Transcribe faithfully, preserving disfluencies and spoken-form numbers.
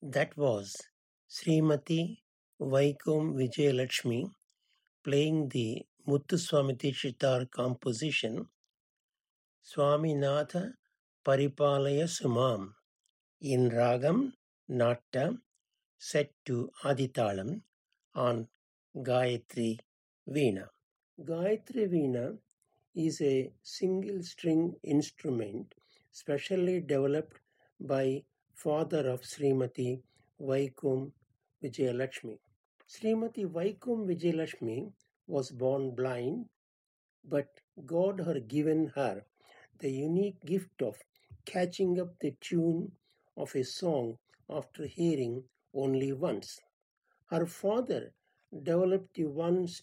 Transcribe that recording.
That was Srimati Vaikom Vijayalakshmi playing the Muthuswami Shitar composition Swaminatha Paripalaya Sumam in Ragam Natta set to Aditalam on Gayatri Veena. Gayatri Veena is a single string instrument specially developed by father of Srimati Vaikom Vijayalakshmi. Srimati Vaikom Vijayalakshmi was born blind, but God had given her the unique gift of catching up the tune of a song after hearing only once. Her father developed the one